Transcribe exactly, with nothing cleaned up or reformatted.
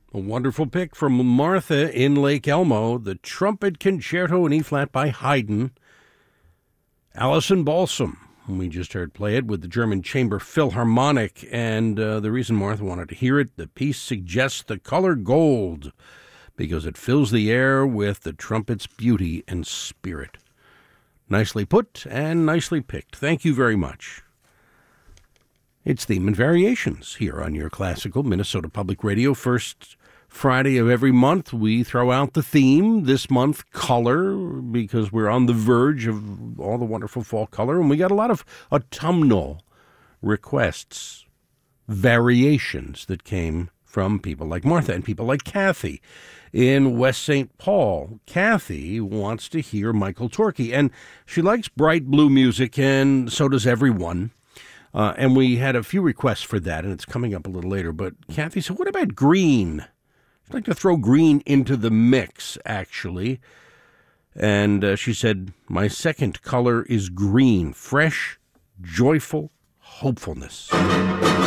A wonderful pick from Martha in Lake Elmo, the Trumpet Concerto in E-flat by Haydn. Alison Balsam, whom we just heard play it with the German Chamber Philharmonic, and uh, the reason Martha wanted to hear it, the piece suggests the color gold because it fills the air with the trumpet's beauty and spirit. Nicely put and nicely picked. Thank you very much. It's Theme and Variations here on your classical Minnesota Public Radio. First Friday of every month, we throw out the theme. This month, color, because we're on the verge of all the wonderful fall color. And we got a lot of autumnal requests, variations that came from people like Martha and people like Kathy in West Saint Paul. Kathy wants to hear Michael Torke, and she likes bright blue music, and so does everyone. Uh, and we had a few requests for that, and it's coming up a little later. But Kathy said, what about green? I'd like to throw green into the mix, actually. And uh, she said, my second color is green, fresh, joyful hopefulness.